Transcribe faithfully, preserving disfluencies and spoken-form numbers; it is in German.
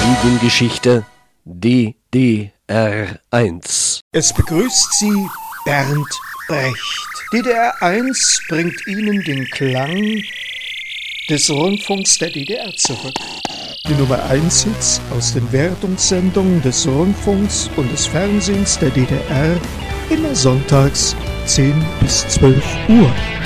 Mediengeschichte D D R eins. Es begrüßt Sie Bernd Brecht. D D R eins bringt Ihnen den Klang des Rundfunks der D D R zurück. Die Nummer eins Hits aus den Wertungssendungen des Rundfunks und des Fernsehens der D D R, immer sonntags zehn bis zwölf Uhr.